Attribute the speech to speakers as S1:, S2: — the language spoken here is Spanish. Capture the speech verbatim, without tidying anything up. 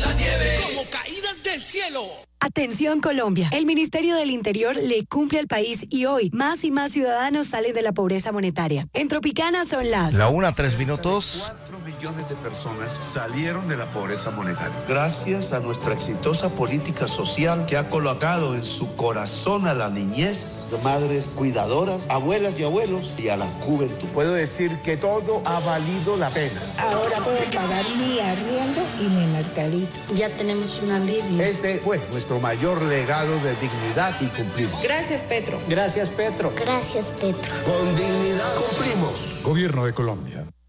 S1: la nieve como caídas del cielo.
S2: Atención Colombia, el Ministerio del Interior le cumple al país y hoy más y más ciudadanos salen de la pobreza monetaria. En Tropicana son las...
S3: La una, tres minutos.
S4: Cuatro millones de personas salieron de la pobreza monetaria. Gracias a nuestra exitosa política social que ha colocado en su corazón a la niñez, madres cuidadoras, abuelas y abuelos y a la juventud.
S5: Puedo decir que todo ha valido la pena.
S6: Ahora puedo pagar mi arriendo y mi mercadito.
S7: Ya tenemos un alivio.
S5: Este fue nuestro mayor legado de dignidad y cumplimos.
S8: Gracias, Petro.
S9: Gracias, Petro.
S10: Gracias, Petro.
S5: Con dignidad cumplimos.
S11: Gobierno de Colombia.